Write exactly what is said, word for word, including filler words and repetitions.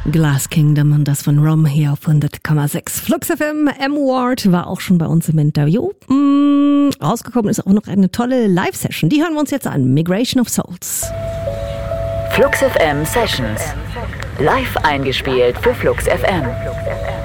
Glass Kingdom und das von Rom hier auf hundert Komma sechs. Flux F M, M-Ward war auch schon bei uns im Interview. Mm, rausgekommen ist auch noch eine tolle Live-Session. Die hören wir uns jetzt an. Migration of Souls. Flux F M Sessions. Live eingespielt für Flux F M.